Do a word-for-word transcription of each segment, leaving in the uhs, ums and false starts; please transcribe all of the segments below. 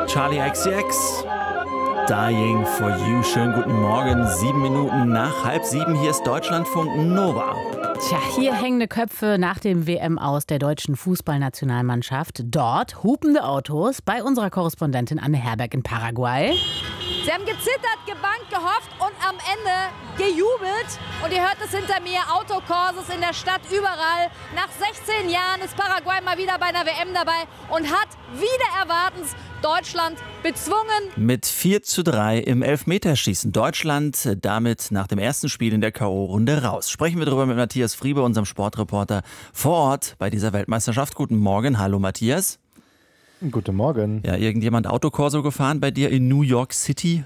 Charlie X C X, Dying for You. Schönen guten Morgen, sieben Minuten nach halb sieben. Hier ist Deutschlandfunk Nova. Tja, hier hängende Köpfe nach dem W M aus der deutschen Fußballnationalmannschaft. Dort hupende Autos bei unserer Korrespondentin Anne Herberg in Paraguay. Sie haben gezittert, gebangt, gehofft und am Ende gejubelt. Und ihr hört es hinter mir, Autokurses in der Stadt überall. Nach sechzehn Jahren ist Paraguay mal wieder bei einer W M dabei und hat wieder erwartens Deutschland bezwungen. Mit vier zu drei im Elfmeterschießen. Deutschland damit nach dem ersten Spiel in der K O-Runde raus. Sprechen wir darüber mit Matthias Friebe, unserem Sportreporter vor Ort bei dieser Weltmeisterschaft. Guten Morgen. Hallo Matthias. Guten Morgen. Ja, irgendjemand Autokorso gefahren bei dir in New York City?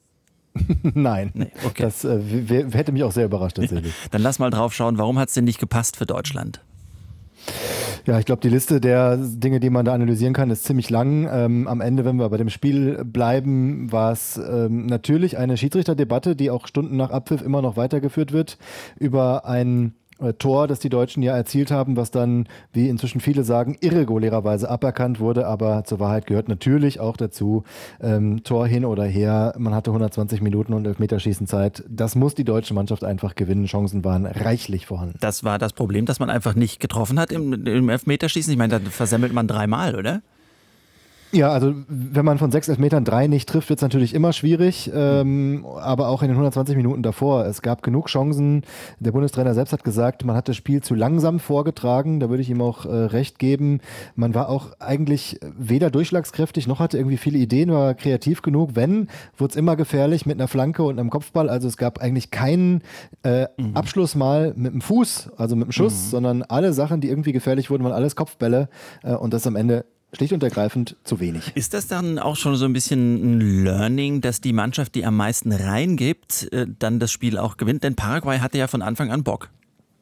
Nein, nee, okay. Das äh, w- hätte mich auch sehr überrascht tatsächlich. Dann lass mal drauf schauen, warum hat es denn nicht gepasst für Deutschland? Ja, ich glaube, die Liste der Dinge, die man da analysieren kann, ist ziemlich lang. Ähm, am Ende, wenn wir bei dem Spiel bleiben, war es ähm, natürlich eine Schiedsrichterdebatte, die auch Stunden nach Abpfiff immer noch weitergeführt wird, über ein äh, Tor, das die Deutschen ja erzielt haben, was dann, wie inzwischen viele sagen, irregulärerweise aberkannt wurde. Aber zur Wahrheit gehört natürlich auch dazu, ähm, Tor hin oder her. Man hatte hundertzwanzig Minuten und Elfmeterschießen Zeit. Das muss die deutsche Mannschaft einfach gewinnen. Chancen waren reichlich vorhanden. Das war das Problem, dass man einfach nicht getroffen hat im, im Elfmeterschießen. Ich meine, da versemmelt man dreimal, oder? Ja, also wenn man von sechs Elfmetern drei nicht trifft, wird es natürlich immer schwierig, ähm, aber auch in den hundertzwanzig Minuten davor. Es gab genug Chancen. Der Bundestrainer selbst hat gesagt, man hat das Spiel zu langsam vorgetragen. Da würde ich ihm auch äh, recht geben. Man war auch eigentlich weder durchschlagskräftig, noch hatte irgendwie viele Ideen, war kreativ genug. Wenn, wurde es immer gefährlich mit einer Flanke und einem Kopfball. Also es gab eigentlich keinen äh, mhm. Abschluss mal mit dem Fuß, also mit dem Schuss, mhm. sondern alle Sachen, die irgendwie gefährlich wurden, waren alles Kopfbälle äh, und das am Ende schlicht und ergreifend zu wenig. Ist das dann auch schon so ein bisschen ein Learning, dass die Mannschaft, die am meisten reingibt, dann das Spiel auch gewinnt? Denn Paraguay hatte ja von Anfang an Bock.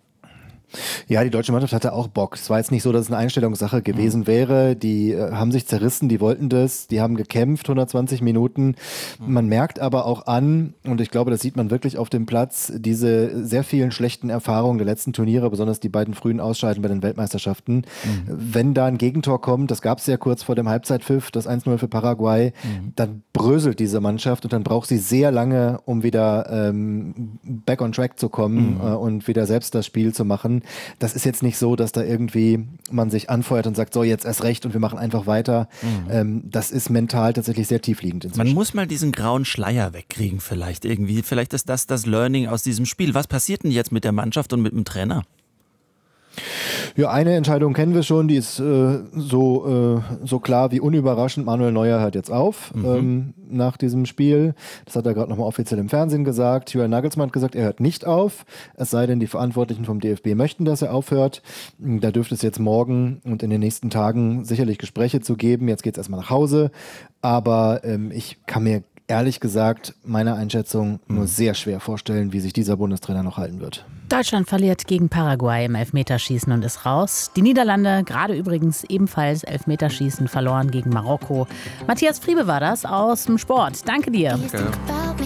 Ja, die deutsche Mannschaft hatte auch Bock. Es war jetzt nicht so, dass es eine Einstellungssache gewesen mhm. wäre. Die äh, haben sich zerrissen, die wollten das, die haben gekämpft, hundertzwanzig Minuten. Mhm. Man merkt aber auch an, und ich glaube, das sieht man wirklich auf dem Platz, diese sehr vielen schlechten Erfahrungen der letzten Turniere, besonders die beiden frühen Ausscheiden bei den Weltmeisterschaften. Mhm. Wenn da ein Gegentor kommt, das gab es ja kurz vor dem Halbzeitpfiff, das eins null für Paraguay, mhm. dann bröselt diese Mannschaft und dann braucht sie sehr lange, um wieder ähm, back on track zu kommen mhm. äh, und wieder selbst das Spiel zu machen. Das ist jetzt nicht so, dass da irgendwie man sich anfeuert und sagt, so jetzt erst recht und wir machen einfach weiter. Mhm. Ähm, das ist mental tatsächlich sehr tiefliegend inzwischen. Man muss mal diesen grauen Schleier wegkriegen vielleicht irgendwie. Vielleicht ist das das Learning aus diesem Spiel. Was passiert denn jetzt mit der Mannschaft und mit dem Trainer? Ja, eine Entscheidung kennen wir schon, die ist äh, so, äh, so klar wie unüberraschend. Manuel Neuer hört jetzt auf mhm. ähm, nach diesem Spiel. Das hat er gerade nochmal offiziell im Fernsehen gesagt. Julian Nagelsmann hat gesagt, er hört nicht auf. Es sei denn, die Verantwortlichen vom D F B möchten, dass er aufhört. Da dürfte es jetzt morgen und in den nächsten Tagen sicherlich Gespräche zu geben. Jetzt geht es erstmal nach Hause. Aber ähm, ich kann mir ehrlich gesagt, meiner Einschätzung nur mhm. sehr schwer vorstellen, wie sich dieser Bundestrainer noch halten wird. Deutschland verliert gegen Paraguay im Elfmeterschießen und ist raus. Die Niederlande gerade übrigens ebenfalls Elfmeterschießen verloren gegen Marokko. Matthias Friebe war das aus dem Sport. Danke dir. Danke.